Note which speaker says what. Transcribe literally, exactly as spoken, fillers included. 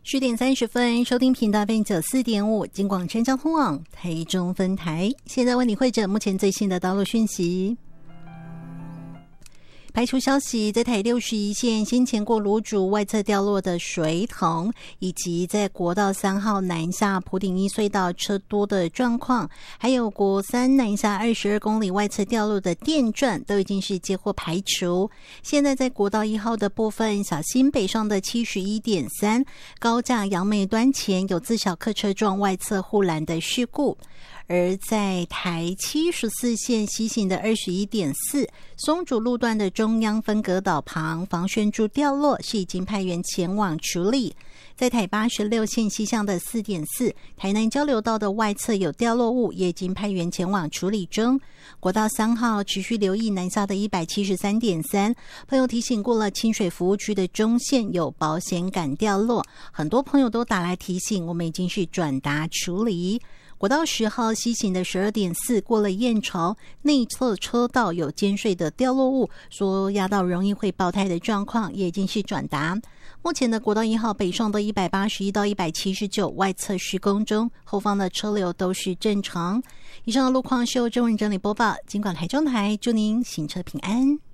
Speaker 1: 十点三十分，收听频道 F M 九四点五，金广城交通网台中分台。现在为你汇整目前最新的道路讯息。排除消息，在台六十一线先前过芦竹外侧掉落的水桶，以及在国道三号南下埔顶一隧道车多的状况，还有国三南下二十二公里外侧掉落的电钻，都已经是接获排除。现在在国道一号的部分，小心北上的 七十一点三 高架杨梅端前有自小客车撞外侧护栏的事故。而在台七十四线西行的 二十一点四 松竹路段的中央分隔岛旁防旋柱掉落，是已经派员前往处理。在台八十六线西向的 四点四 台南交流道的外侧有掉落物，也已经派员前往处理中。国道三号持续留意南下的 一百七十三点三 朋友提醒过了，清水服务区的中线有保险杆掉落，很多朋友都打来提醒，我们已经是转达处理。国道十号西行的 十二点四 过了燕巢内侧车道有尖碎的掉落物，说压到容易会爆胎的状况，也已经是转达。目前的国道一号北上的一百八十一到一百七十九外侧施工中，后方的车流都是正常。以上的路况是由郑文整理播报，金管台中台，祝您行车平安。